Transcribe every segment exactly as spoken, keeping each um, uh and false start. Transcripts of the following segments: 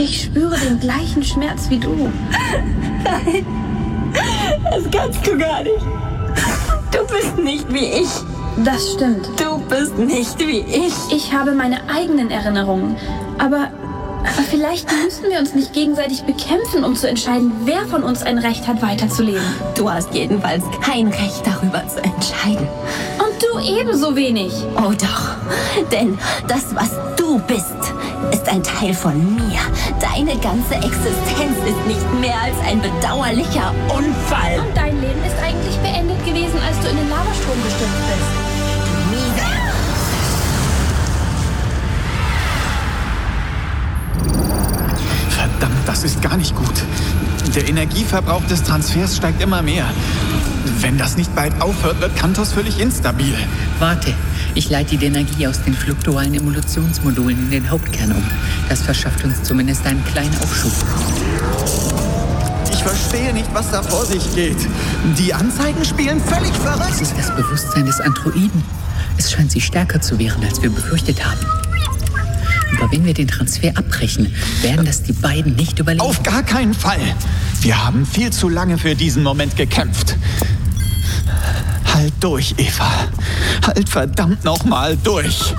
Ich spüre den gleichen Schmerz wie du. Nein, das kannst du gar nicht. Du bist nicht wie ich. Das stimmt. Du bist nicht wie ich. Ich habe meine eigenen Erinnerungen. Aber, aber vielleicht müssen wir uns nicht gegenseitig bekämpfen, um zu entscheiden, wer von uns ein Recht hat, weiterzuleben. Du hast jedenfalls kein Recht, darüber zu entscheiden. Und du ebenso wenig. Oh doch, denn das, was du bist, ist ein Teil von mir. Deine ganze Existenz ist nicht mehr als ein bedauerlicher Unfall. Und dein Leben ist eigentlich beendet gewesen, als du in den Lavastrom gestürzt bist. Du Miese. Verdammt, das ist gar nicht gut. Der Energieverbrauch des Transfers steigt immer mehr. Wenn das nicht bald aufhört, wird Kantos völlig instabil. Warte, ich leite die Energie aus den fluktualen Emulationsmodulen in den Hauptkern um. Das verschafft uns zumindest einen kleinen Aufschub. Ich verstehe nicht, was da vor sich geht. Die Anzeigen spielen völlig verrückt. Das ist das Bewusstsein des Androiden. Es scheint sich stärker zu wehren, als wir befürchtet haben. Aber wenn wir den Transfer abbrechen, werden das die beiden nicht überleben. Auf gar keinen Fall. Wir haben viel zu lange für diesen Moment gekämpft. Halt durch, Eva. Halt verdammt nochmal durch.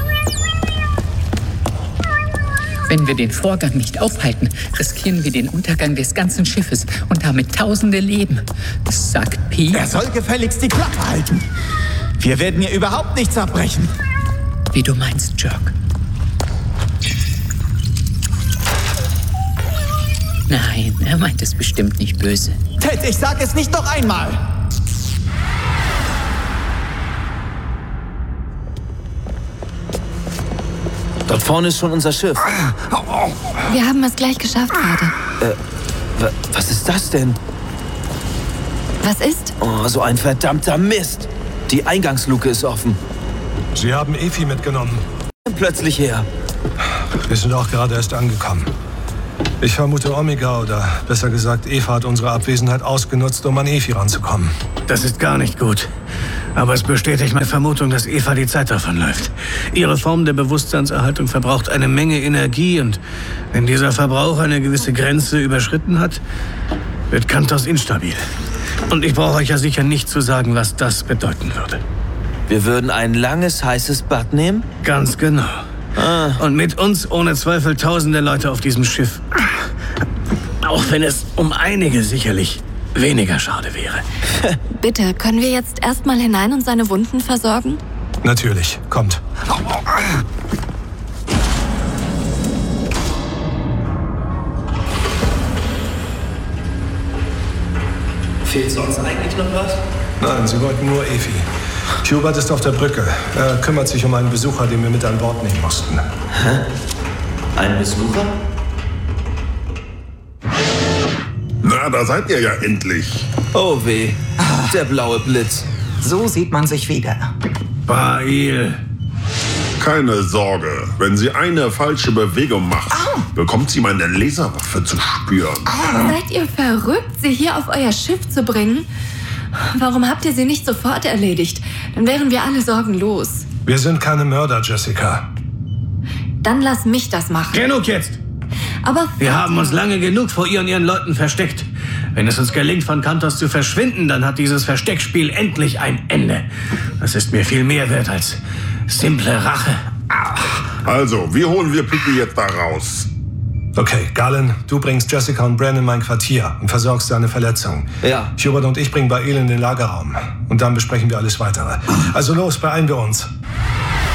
Wenn wir den Vorgang nicht aufhalten, riskieren wir den Untergang des ganzen Schiffes und damit tausende Leben. Das sagt Pi. Er soll gefälligst die Klappe halten. Wir werden hier überhaupt nichts abbrechen. Wie du meinst, Jerk. Nein, er meint es bestimmt nicht böse. Ted, ich sag es nicht noch einmal. Dort vorne ist schon unser Schiff. Wir haben es gleich geschafft, Vater. Äh, was ist das denn? Was ist? Oh, so ein verdammter Mist. Die Eingangsluke ist offen. Sie haben Efi mitgenommen. Plötzlich her. Wir sind auch gerade erst angekommen. Ich vermute, Omega, oder besser gesagt, Eva hat unsere Abwesenheit ausgenutzt, um an Efi ranzukommen. Das ist gar nicht gut. Aber es bestätigt meine Vermutung, dass Eva die Zeit davonläuft. Ihre Form der Bewusstseinserhaltung verbraucht eine Menge Energie und wenn dieser Verbrauch eine gewisse Grenze überschritten hat, wird Kantos instabil. Und ich brauche euch ja sicher nicht zu sagen, was das bedeuten würde. Wir würden ein langes, heißes Bad nehmen? Ganz genau. Ah. Und mit uns ohne Zweifel tausende Leute auf diesem Schiff. Auch wenn es um einige sicherlich weniger schade wäre. Bitte, können wir jetzt erstmal hinein und seine Wunden versorgen? Natürlich, kommt. Fehlt sonst eigentlich noch was? Nein, sie wollten nur Efi. Hubert ist auf der Brücke. Er kümmert sich um einen Besucher, den wir mit an Bord nehmen mussten. Hä? Ein Besucher? Na, da seid ihr ja endlich. Oh weh, der blaue Blitz. So sieht man sich wieder. Bail. Keine Sorge, wenn sie eine falsche Bewegung macht, oh. bekommt sie meine Laserwaffe zu spüren. Oh. Seid ihr verrückt, sie hier auf euer Schiff zu bringen? Warum habt ihr sie nicht sofort erledigt? Dann wären wir alle sorgenlos. Wir sind keine Mörder, Jessica. Dann lass mich das machen. Genug jetzt! Aber wir haben uns lange genug vor ihr und ihren Leuten versteckt. Wenn es uns gelingt, von Kantos zu verschwinden, dann hat dieses Versteckspiel endlich ein Ende. Das ist mir viel mehr wert als simple Rache. Also, wie holen wir Pippi jetzt da raus? Okay, Galen, du bringst Jessica und Bran in mein Quartier und versorgst seine Verletzung. Ja. Hubert und ich bringen Bail in den Lagerraum. Und dann besprechen wir alles Weitere. Also los, beeilen wir uns.